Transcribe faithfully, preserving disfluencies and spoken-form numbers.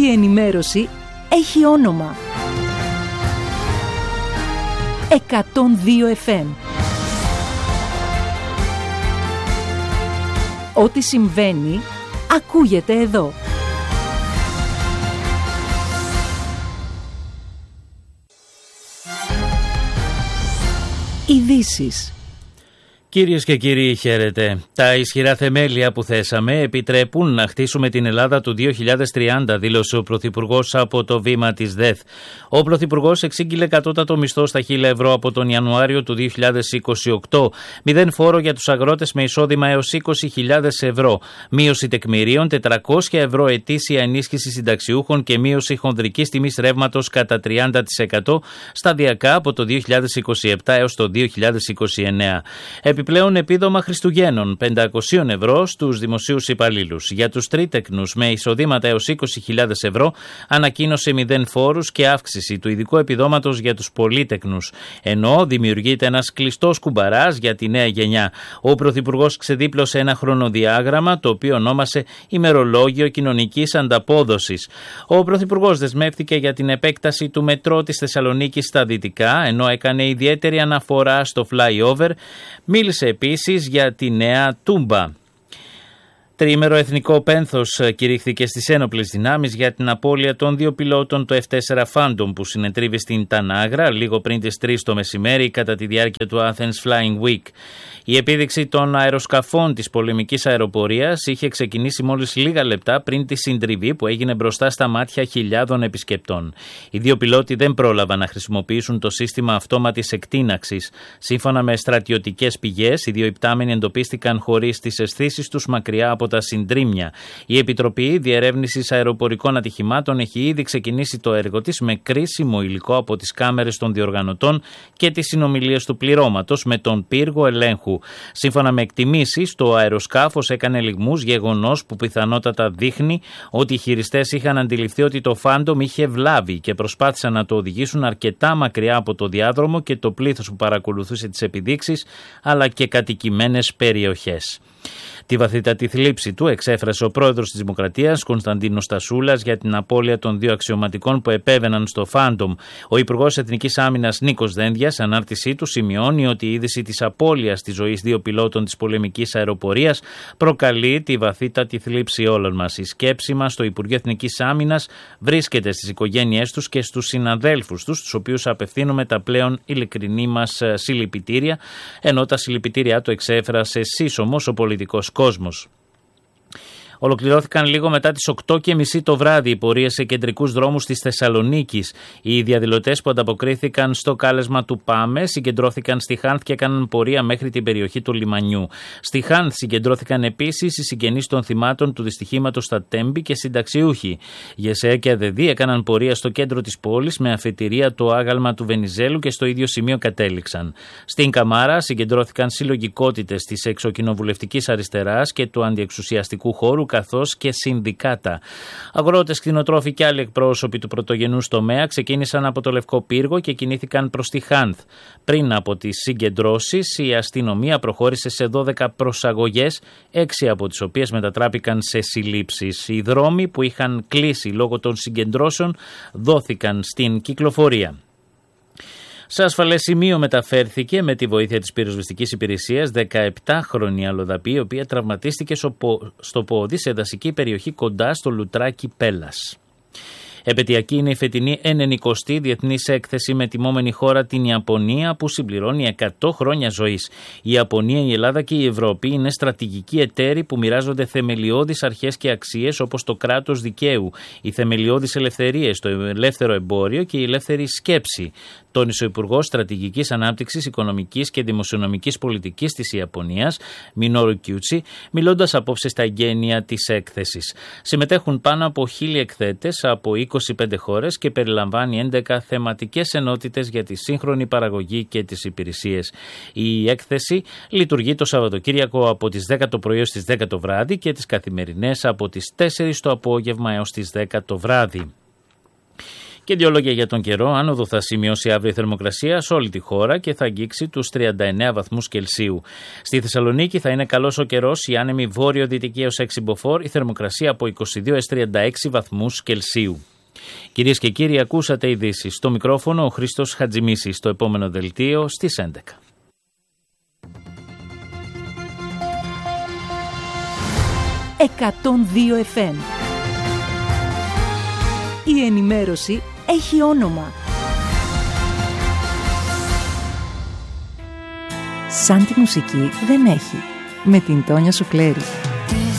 η ενημέρωση έχει όνομα. εκατόν δύο εφ εμ. Ό,τι συμβαίνει, ακούγεται εδώ. Ειδήσεις. Κυρίες και κύριοι, χαίρετε. Τα ισχυρά θεμέλια που θέσαμε επιτρέπουν να χτίσουμε την Ελλάδα του δύο χιλιάδες τριάντα, δήλωσε ο Πρωθυπουργός από το βήμα της ΔΕΘ. Ο Πρωθυπουργός εξήγηλε κατώτατο μισθό στα χίλια ευρώ από τον Ιανουάριο του δύο χιλιάδες είκοσι οκτώ, μηδέν φόρο για τους αγρότες με εισόδημα έως είκοσι χιλιάδες ευρώ, μείωση τεκμηρίων, τετρακόσια ευρώ ετήσια ενίσχυση συνταξιούχων και μείωση χονδρικής τιμής ρεύματος κατά τριάντα τοις εκατό σταδιακά από το δύο χιλιάδες είκοσι επτά έως το δύο χιλιάδες είκοσι εννέα. Επιπλέον επίδομα Χριστουγέννων πεντακόσια ευρώ στους δημοσίους υπαλλήλους. Για τους τρίτεκνους με εισοδήματα έως είκοσι χιλιάδες ευρώ ανακοίνωσε μηδέν φόρους και αύξηση του ειδικού επιδόματος για τους πολύτεκνους. Ενώ δημιουργείται ένας κλειστός κουμπαράς για τη νέα γενιά. Ο Πρωθυπουργός ξεδίπλωσε ένα χρονοδιάγραμμα το οποίο ονόμασε ημερολόγιο κοινωνικής ανταπόδοσης. Ο Πρωθυπουργός δεσμεύτηκε για την επέκταση του μετρό της Θεσσαλονίκης στα δυτικά, ενώ έκανε ιδιαίτερη αναφορά στο flyover. Μίλησε επίσης για τη νέα Τούμπα. Τριήμερο εθνικό πένθος κηρύχθηκε στις ένοπλες δυνάμεις για την απώλεια των δύο πιλότων του εφ τέσσερα Phantom που συνετρίβει στην Τανάγρα λίγο πριν τις τρεις το μεσημέρι κατά τη διάρκεια του Athens Flying Week. Η επίδειξη των αεροσκαφών της πολεμικής αεροπορίας είχε ξεκινήσει μόλις λίγα λεπτά πριν τη συντριβή που έγινε μπροστά στα μάτια χιλιάδων επισκεπτών. Οι δύο πιλότοι δεν πρόλαβαν να χρησιμοποιήσουν το σύστημα αυτόματης εκτείναξης. Σύμφωνα με στρατιωτικές πηγές, οι δύο υπτάμενοι εντοπίστηκαν χωρίς τις αισθήσεις τους μακριά από τα συντρίμμια. Η Επιτροπή Διερεύνησης Αεροπορικών Ατυχημάτων έχει ήδη ξεκινήσει το έργο της με κρίσιμο υλικό από τις κάμερες των διοργανωτών και τις συνομιλίες του πληρώματος με τον πύργο ελέγχου. Σύμφωνα με εκτιμήσεις, το αεροσκάφος έκανε λιγμούς, γεγονός που πιθανότατα δείχνει ότι οι χειριστές είχαν αντιληφθεί ότι το Phantom είχε βλάβει και προσπάθησαν να το οδηγήσουν αρκετά μακριά από το διάδρομο και το πλήθος που παρακολουθούσε τις επιδείξεις, αλλά και κατοικημένες περιοχές. Τη βαθύτατη θλίψη του εξέφρασε ο πρόεδρος της Δημοκρατίας, Κωνσταντίνος Στασούλας, για την απώλεια των δύο αξιωματικών που επέβαιναν στο Phantom. Ο Υπουργός Εθνικής Άμυνας Νίκος Δένδιας, σε ανάρτησή του, σημειώνει ότι η είδηση της απώλειας της ζωής δύο πιλότων της πολεμικής αεροπορίας προκαλεί τη βαθύτατη θλίψη όλων μας. Η σκέψη μας στο Υπουργείο Εθνικής Άμυνας βρίσκεται στις οικογένειές τους και στους συναδέλφους τους, τους οποίους απευθύνουμε τα πλέον ειλικρινή μας συλληπιτήρια, ενώ τα συλληπιτήριά του εξέφρασε σύσσωμος ο πολιτικός κόσμος. Ολοκληρώθηκαν λίγο μετά τις οκτώ και μισή το βράδυ οι πορείες σε κεντρικούς δρόμους της Θεσσαλονίκης. Οι διαδηλωτές που ανταποκρίθηκαν στο κάλεσμα του Πάμε συγκεντρώθηκαν στη Χάνθ και έκαναν πορεία μέχρι την περιοχή του λιμανιού. Στη Χάνθ συγκεντρώθηκαν επίσης οι συγγενείς των θυμάτων του δυστυχήματος στα Τέμπη και συνταξιούχοι. ΓΕΣΕ και ΑΔΕΔΗ έκαναν πορεία στο κέντρο της πόλης με αφετηρία το άγαλμα του Βενιζέλου και στο ίδιο σημείο κατέληξαν. Στην Καμάρα συγκεντρώθηκαν συλλογικότητες της εξοκοινοβουλευτικής αριστεράς και του αντιεξουσιαστικού χώρου, καθώς και συνδικάτα. Αγρότες, κτηνοτρόφοι και άλλοι εκπρόσωποι του πρωτογενούς τομέα ξεκίνησαν από το Λευκό Πύργο και κινήθηκαν προς τη Χάνθ. Πριν από τις συγκεντρώσεις, η αστυνομία προχώρησε σε δώδεκα προσαγωγές, έξι από τις οποίες μετατράπηκαν σε συλλήψεις. Οι δρόμοι που είχαν κλείσει λόγω των συγκεντρώσεων δόθηκαν στην κυκλοφορία. Σε ασφαλές σημείο μεταφέρθηκε με τη βοήθεια της πυροσβεστικής υπηρεσίας δεκαεπτάχρονη αλλοδαπή, η οποία τραυματίστηκε στο πόδι σε δασική περιοχή κοντά στο Λουτράκι Πέλας. Επαιτειακή είναι η φετινή ενενηκοστή Διεθνής Έκθεση με τιμόμενη χώρα την Ιαπωνία που συμπληρώνει εκατό χρόνια ζωής. Η Ιαπωνία, η Ελλάδα και η Ευρώπη είναι στρατηγικοί εταίροι που μοιράζονται θεμελιώδεις αρχές και αξίες όπως το κράτος δικαίου, οι θεμελιώδεις ελευθερίες, το ελεύθερο εμπόριο και η ελεύθερη σκέψη. Τόνισε ο Υπουργός Στρατηγικής Ανάπτυξης, Οικονομικής και Δημοσιονομικής Πολιτικής της Ιαπωνίας, Μινόρου Κιούτσι, μιλώντας απόψε στα εγγένεια της έκθεσης. Συμμετέχουν πάνω από χίλιοι εκθέτες από είκοσι πέντε χώρες και περιλαμβάνει έντεκα θεματικές ενότητες για τη σύγχρονη παραγωγή και τις υπηρεσίες. Η έκθεση λειτουργεί το Σαββατοκύριακο από τις δέκα το πρωί έως τις δέκα το βράδυ και τις καθημερινές από τις τέσσερις το απόγευμα έως τις δέκα το βράδυ. Και δύο λόγια για τον καιρό. Άνοδο θα σημειώσει αύριο η θερμοκρασία σε όλη τη χώρα και θα αγγίξει τους τριάντα εννέα βαθμούς Κελσίου. Στη Θεσσαλονίκη θα είναι καλός ο καιρός, η άνεμη βόρειο-δυτική έως έξι μποφόρ, η θερμοκρασία από είκοσι δύο έως τριάντα έξι βαθμούς Κελσίου. Κυρίες και κύριοι, ακούσατε ειδήσεις. Στο μικρόφωνο ο Χρήστος Χατζημίσης. Το επόμενο δελτίο στις έντεκα. εκατόν δύο εφ εμ. Η ενημέρωση έχει όνομα. Σαν τη μουσική δεν έχει. Με την Τόνια Σουφλέρη.